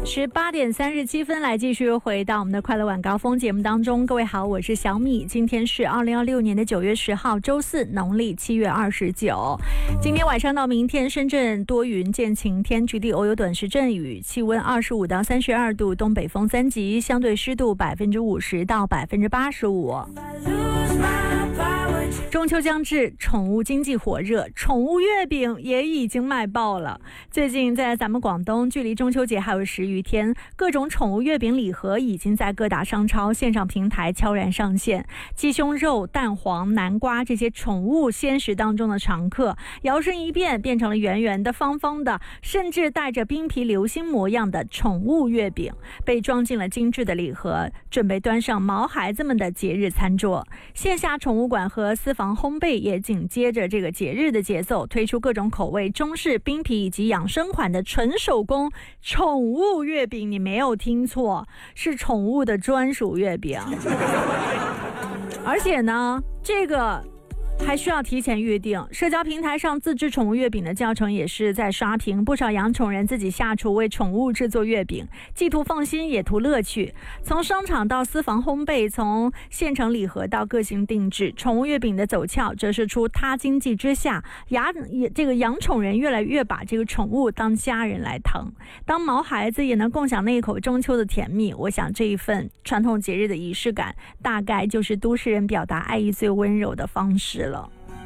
18点37分，来继续回到我们的快乐晚高峰节目当中。各位好，我是小米，今天是2016年的9月10号，周四，农历7月29。今天晚上到明天，深圳多云见晴天，局地偶有短时阵雨，气温25到32度，东北风3级，相对湿度50%到85%。中秋将至，宠物经济火热，宠物月饼也已经卖爆了。最近在咱们广东，距离中秋节还有10余天，各种宠物月饼礼盒已经在各大商超线上平台悄然上线。鸡胸肉、蛋黄、南瓜这些宠物鲜食当中的常客，摇身一变变成了圆圆的、方方的，甚至带着冰皮流星模样的宠物月饼，被装进了精致的礼盒，准备端上毛孩子们的节日餐桌。线下宠物馆和私房烘焙也紧接着这个节日的节奏，推出各种口味中式、冰皮以及养生款的纯手工宠物月饼。你没有听错，是宠物的专属月饼。而且呢，这个还需要提前预定。社交平台上自制宠物月饼的教程也是在刷屏，不少养宠人自己下厨为宠物制作月饼，既图放心也图乐趣。从商场到私房烘焙，从现成礼盒到个性定制，宠物月饼的走俏折射出它经济之下这个养宠人越来越把这个宠物当家人来疼，当毛孩子也能共享那一口中秋的甜蜜。我想这一份传统节日的仪式感，大概就是都市人表达爱意最温柔的方式了。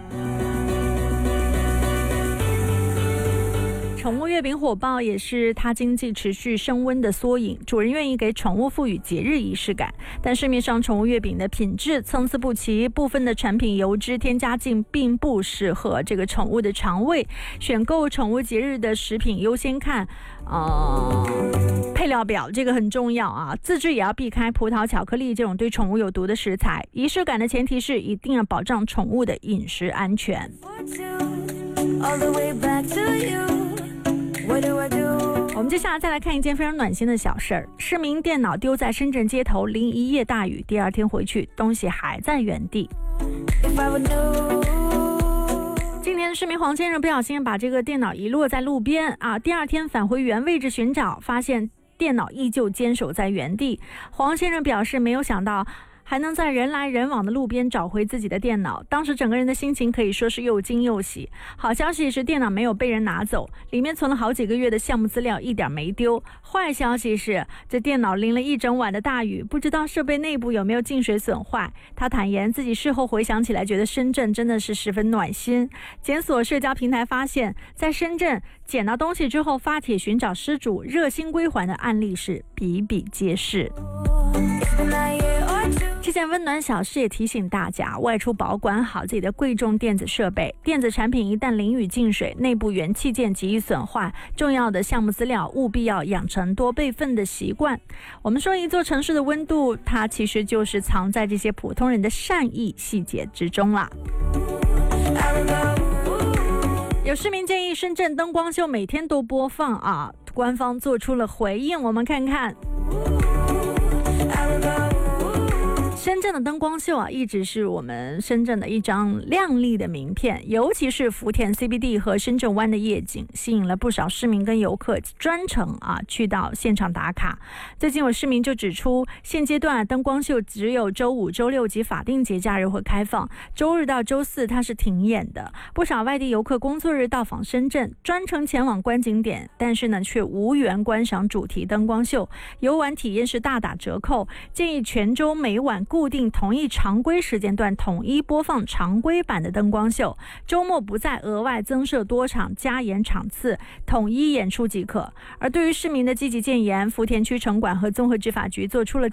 宠物月饼火爆也是它经济持续升温的缩影，主人愿意给宠物赋予节日仪式感，但市面上宠物月饼的品质参差不齐，部分的产品油脂添加剂并不适合这个宠物的肠胃。选购宠物节日的食品优先看配料表，这个很重要啊。自制也要避开葡萄、巧克力这种对宠物有毒的食材。仪式感的前提是一定要保障宠物的饮食安全。我们接下来再来看一件非常暖心的小事儿。市民电脑丢在深圳街头，淋一夜大雨，第二天回去东西还在原地。今天市民黄先生不小心把这个电脑遗落在路边啊，第二天返回原位置寻找，发现电脑依旧坚守在原地。黄先生表示，没有想到还能在人来人往的路边找回自己的电脑，当时整个人的心情可以说是又惊又喜。好消息是电脑没有被人拿走，里面存了好几个月的项目资料一点没丢。坏消息是这电脑淋了一整晚的大雨，不知道设备内部有没有进水损坏。他坦言自己事后回想起来，觉得深圳真的是十分暖心。检索社交平台发现，在深圳捡到东西之后发帖寻找失主，热心归还的案例是比比皆是。这件温暖小事也提醒大家，外出保管好自己的贵重电子设备，电子产品一旦淋雨进水，内部元器件极易损坏，重要的项目资料务必要养成多备份的习惯。我们说一座城市的温度，它其实就是藏在这些普通人的善意细节之中啦。有市民建议深圳灯光秀每天都播放啊，官方做出了回应，我们看看。深圳的灯光秀啊，一直是我们深圳的一张亮丽的名片，尤其是福田 CBD 和深圳湾的夜景，吸引了不少市民跟游客专程去到现场打卡。最近有市民就指出，现阶段灯光秀只有周五、周六及法定节假日会开放，周日到周四它是停演的。不少外地游客工作日到访深圳，专程前往观景点，但是呢却无缘观赏主题灯光秀，游玩体验是大打折扣。建议全州每晚固定同一常规时间段统一播放常规版的灯光秀，周末不再额外增设多场加演场次，统一演出即可。而对于市民的积极建言，福田区城管和综合执法局做出了